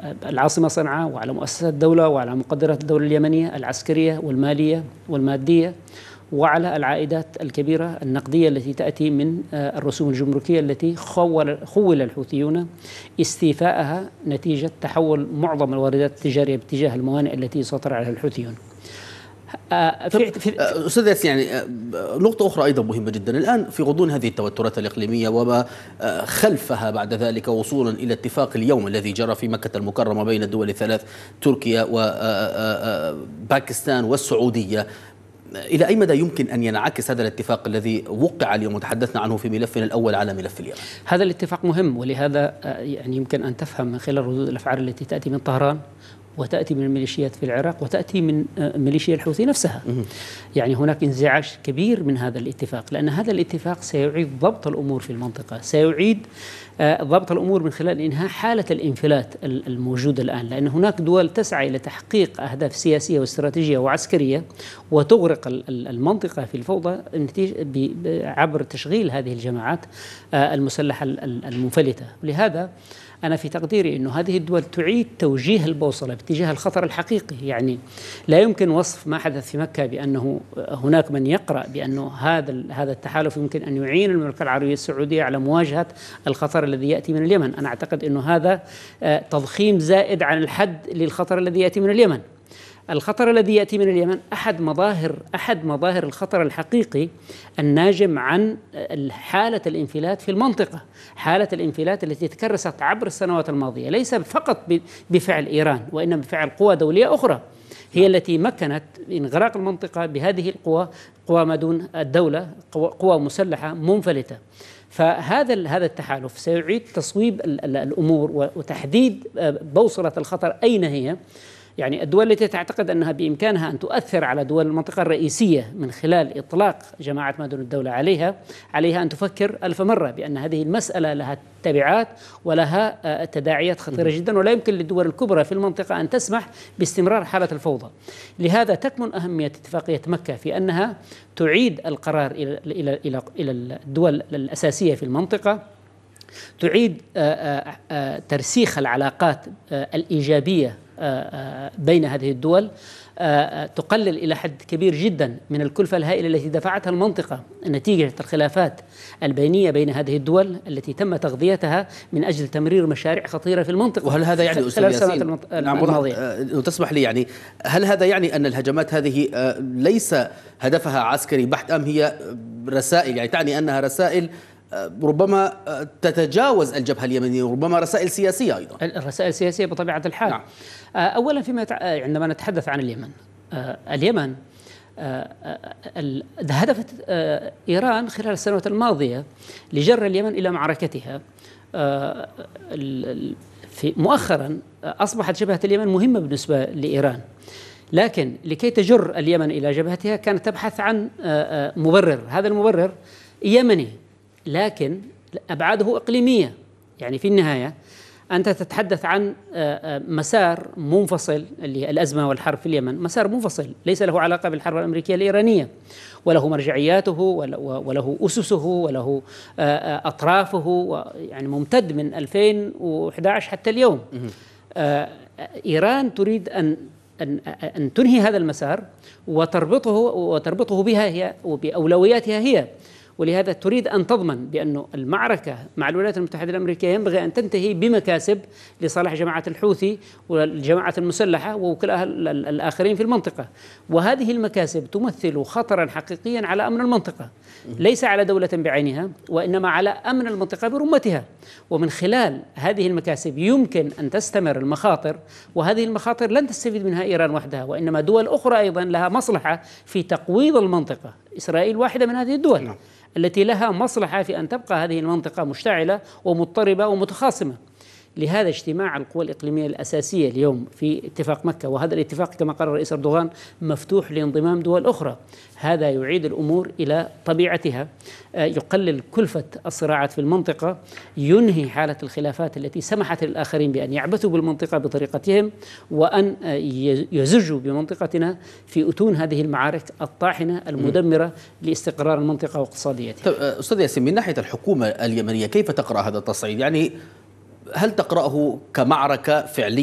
العاصمة صنعاء وعلى مؤسسات الدولة وعلى مقدرات الدولة اليمنية العسكرية والمالية والمادية، وعلى العائدات الكبيرة النقدية التي تأتي من الرسوم الجمركية التي خول الحوثيون استيفاءها نتيجة تحول معظم الواردات التجارية باتجاه الموانئ التي يسيطر عليها الحوثيون. أستاذ ياسين، يعني نقطة أخرى أيضا مهمة جدا الآن في غضون هذه التوترات الإقليمية وما خلفها بعد ذلك، وصولا إلى اتفاق اليوم الذي جرى في مكة المكرمة بين الدول الثلاث تركيا وباكستان والسعودية، إلى أي مدى يمكن أن ينعكس هذا الاتفاق الذي وقع اليوم وتحدثنا عنه في ملفنا الأول على ملف اليمن؟ هذا الاتفاق مهم، ولهذا يعني يمكن أن تفهم من خلال ردود الأفعال التي تأتي من طهران وتأتي من الميليشيات في العراق وتأتي من ميليشيا الحوثي نفسها. يعني هناك انزعاج كبير من هذا الاتفاق، لأن هذا الاتفاق سيعيد ضبط الأمور في المنطقة، سيعيد ضبط الأمور من خلال إنهاء حالة الانفلات الموجودة الآن، لأن هناك دول تسعى إلى تحقيق أهداف سياسية واستراتيجية وعسكرية وتغرق المنطقة في الفوضى عبر تشغيل هذه الجماعات المسلحة المنفلتة. لهذا أنا في تقديري أنه هذه الدول تعيد توجيه البوصلة باتجاه الخطر الحقيقي. يعني لا يمكن وصف ما حدث في مكة بأنه هناك من يقرأ بأنه هذا التحالف يمكن أن يعين المملكة العربية السعودية على مواجهة الخطر الذي يأتي من اليمن. أنا أعتقد أنه هذا تضخيم زائد عن الحد للخطر الذي يأتي من اليمن. الخطر الذي يأتي من اليمن أحد مظاهر الخطر الحقيقي الناجم عن حالة الانفلات في المنطقة، حالة الانفلات التي تكرست عبر السنوات الماضية، ليس فقط بفعل إيران وإنما بفعل قوى دولية أخرى هي التي مكنت إنغراق المنطقة بهذه القوى، قوى ما دون الدولة، قوى مسلحة منفلتة. فهذا التحالف سيعيد تصويب الأمور وتحديد بوصلة الخطر أين هي. يعني الدول التي تعتقد أنها بإمكانها أن تؤثر على دول المنطقة الرئيسية من خلال إطلاق جماعة ما دون الدولة عليها أن تفكر ألف مرة بأن هذه المسألة لها تبعات ولها تداعيات خطيرة جدا، ولا يمكن للدول الكبرى في المنطقة أن تسمح باستمرار حالة الفوضى. لهذا تكمن أهمية اتفاقية مكة في أنها تعيد القرار إلى الدول الأساسية في المنطقة، تعيد ترسيخ العلاقات الإيجابية بين هذه الدول، تقلل إلى حد كبير جدا من الكلفة الهائلة التي دفعتها المنطقة نتيجة الخلافات البينية بين هذه الدول التي تم تغذيتها من أجل تمرير مشاريع خطيرة في المنطقة. وهل هذا يعني أستاذ ياسين لو تسمح لي، يعني هل هذا يعني أن الهجمات هذه ليس هدفها عسكري بحت أم هي رسائل، يعني تعني أنها رسائل ربما تتجاوز الجبهة اليمنية وربما رسائل سياسية أيضا؟ الرسائل السياسية بطبيعة الحال. نعم. أولا عندما نتحدث عن اليمن هدفت إيران خلال السنوات الماضية لجر اليمن إلى معركتها. مؤخرا أصبحت جبهة اليمن مهمة بالنسبة لإيران، لكن لكي تجر اليمن إلى جبهتها كانت تبحث عن مبرر. هذا المبرر يمني لكن أبعاده إقليمية. يعني في النهاية أنت تتحدث عن مسار منفصل، اللي الأزمة والحرب في اليمن مسار منفصل ليس له علاقة بالحرب الأمريكية الإيرانية، وله مرجعياته وله أسسه وله أطرافه، يعني ممتد من 2011 حتى اليوم. إيران تريد أن تنهي هذا المسار وتربطه بها هي وبأولوياتها هي، ولهذا تريد أن تضمن بأن المعركة مع الولايات المتحدة الأمريكية ينبغي أن تنتهي بمكاسب لصالح جماعة الحوثي والجماعة المسلحة ووكلاء الآخرين في المنطقة. وهذه المكاسب تمثل خطرا حقيقيا على أمن المنطقة، ليس على دولة بعينها وإنما على أمن المنطقة برمتها. ومن خلال هذه المكاسب يمكن أن تستمر المخاطر، وهذه المخاطر لن تستفيد منها إيران وحدها وإنما دول أخرى أيضا لها مصلحة في تقويض المنطقة. إسرائيل واحدة من هذه الدول التي لها مصلحة في أن تبقى هذه المنطقة مشتعلة ومضطربة ومتخاصمة. لهذا اجتماع القوى الإقليمية الأساسية اليوم في اتفاق مكة، وهذا الاتفاق كما قال الرئيس أردوغان مفتوح لانضمام دول أخرى، هذا يعيد الأمور إلى طبيعتها، يقلل كلفة الصراعات في المنطقة، ينهي حالة الخلافات التي سمحت للآخرين بأن يعبثوا بالمنطقة بطريقتهم وأن يزجوا بمنطقتنا في أتون هذه المعارك الطاحنة المدمرة لاستقرار المنطقة واقتصاديتها. أستاذ ياسين، من ناحية الحكومة اليمنية كيف تقرأ هذا التصعيد؟ يعني هل تقرأه كمعركة فعلية